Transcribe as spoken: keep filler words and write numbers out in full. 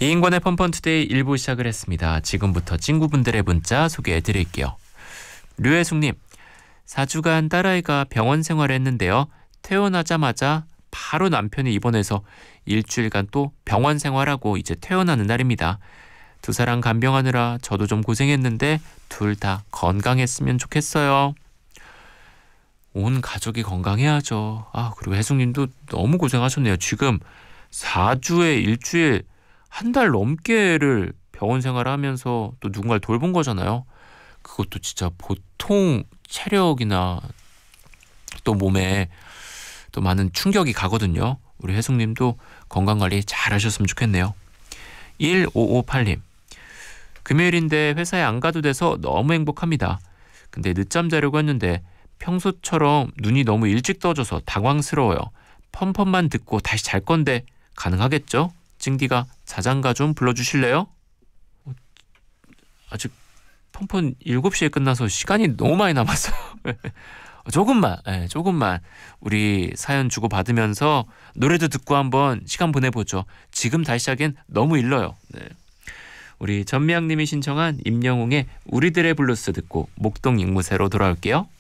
이인권의 펀펀투데이 일 부 시작을 했습니다. 지금부터 친구분들의 문자 소개해드릴게요. 류혜숙님, 사 주간 딸아이가 병원 생활을 했는데요. 퇴원하자마자 바로 남편이 입원해서 일주일간 또 병원 생활하고 이제 퇴원하는 날입니다. 두 사람 간병하느라 저도 좀 고생했는데 둘 다 건강했으면 좋겠어요. 온 가족이 건강해야죠. 아, 그리고 혜숙님도 너무 고생하셨네요. 지금 사 주에 일주일 한 달 넘게를 병원 생활을 하면서 또 누군가를 돌본 거잖아요. 그것도 진짜 보통 체력이나 또 몸에 또 많은 충격이 가거든요. 우리 혜숙님도 건강관리 잘 하셨으면 좋겠네요. 일오오팔님, 금요일인데 회사에 안 가도 돼서 너무 행복합니다. 근데 늦잠 자려고 했는데 평소처럼 눈이 너무 일찍 떠져서 당황스러워요. 펌펌만 듣고 다시 잘 건데 가능하겠죠? 찡디가 자장가 좀 불러주실래요? 아직 펌펌 일곱 시에 끝나서 시간이 너무 많이 남았어요. 조금만, 네, 조금만 우리 사연 주고받으면서 노래도 듣고 한번 시간 보내보죠. 지금 다시 시작엔 너무 일러요. 네. 우리 전미양님이 신청한 임영웅의 우리들의 블루스 듣고 목동 앵무새로 돌아올게요.